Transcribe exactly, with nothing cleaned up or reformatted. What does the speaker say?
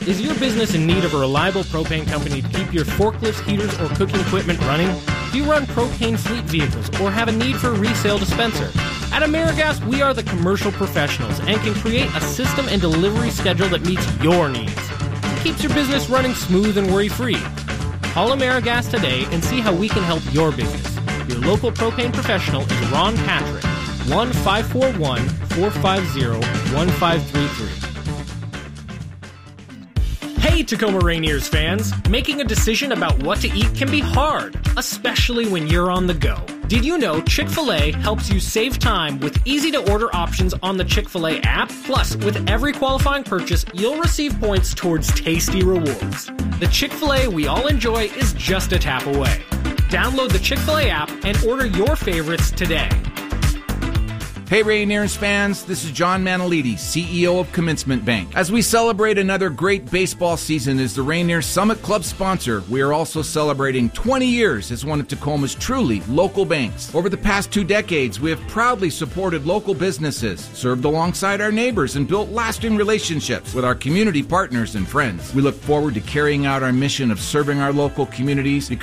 Is your business in need of a reliable propane company to keep your forklifts, heaters, or cooking equipment running? Do you run propane fleet vehicles or have a need for a resale dispenser? At AmeriGas, we are the commercial professionals and can create a system and delivery schedule that meets your needs. It keeps your business running smooth and worry-free. Call AmeriGas today and see how we can help your business. Your local propane professional is Ron Patrick, one five four one, four five zero, one five three three. Hey Tacoma Rainiers fans! Making a decision about what to eat can be hard, especially when you're on the go. Did you know Chick-fil-A helps you save time with easy-to-order options on the Chick-fil-A app? Plus, with every qualifying purchase, you'll receive points towards tasty rewards. The Chick-fil-A we all enjoy is just a tap away. Download the Chick-fil-A app and order your favorites today. Hey Rainiers fans, this is John Manalidi, C E O of Commencement Bank. As we celebrate another great baseball season as the Rainiers Summit Club sponsor, we are also celebrating twenty years as one of Tacoma's truly local banks. Over the past two decades, we have proudly supported local businesses, served alongside our neighbors, and built lasting relationships with our community partners and friends. We look forward to carrying out our mission of serving our local communities because